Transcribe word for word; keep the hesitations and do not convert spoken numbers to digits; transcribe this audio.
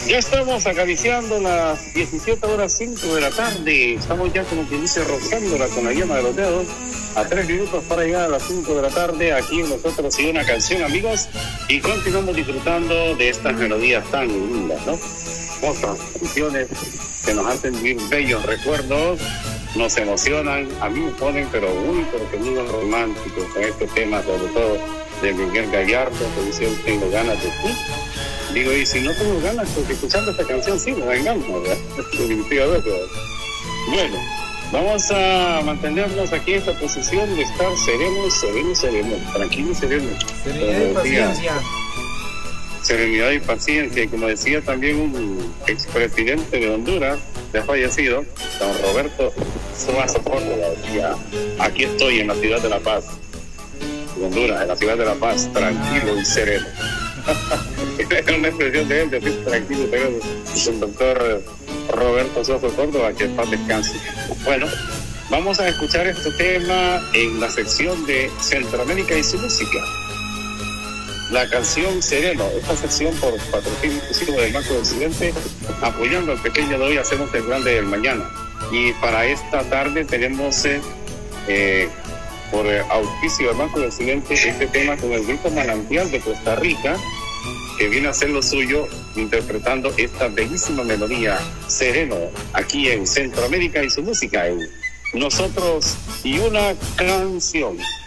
Ya estamos acariciando las diecisiete horas cinco de la tarde. Estamos ya, como que dice, rozándola con la yema de los dedos. A tres minutos para llegar a las cinco de la tarde. Aquí nosotros y una canción, amigos. Y continuamos disfrutando de estas melodías tan lindas, ¿no? Otras canciones que nos hacen vivir bellos recuerdos. Nos emocionan. A mí me ponen, pero uy, pero que muy románticos con este tema, sobre todo de Miguel Gallardo, que dice: tengo ganas de ti. Digo, y si no tengo ganas, porque escuchando esta canción sí me dan ganas, ¿verdad? Definitivamente. Bueno, vamos a mantenernos aquí en esta posición de estar serenos, serenos, serenos, tranquilos, serenos. Serenidad y paciencia. Serenidad y paciencia. Y como decía también un expresidente de Honduras, ya fallecido, don Roberto Suazo Córdoba, decía: aquí estoy en la ciudad de La Paz, en Honduras, en la ciudad de La Paz, tranquilo y sereno. Es una expresión de él, de decir tranquilo, pero el doctor Roberto Suazo Córdoba, que en paz descanse. Bueno, vamos a escuchar este tema en la sección de Centroamérica y su música. La canción Sereno, esta sección por patrocinio exclusivo del Banco de Occidente, apoyando al pequeño de hoy, hacemos el grande del mañana. Y para esta tarde tenemos eh, eh, por auspicio del Banco de Occidente este tema con el grupo Manantial de Costa Rica, que viene a hacer lo suyo interpretando esta bellísima melodía Sereno, aquí en Centroamérica y su música, en Nosotros y una canción.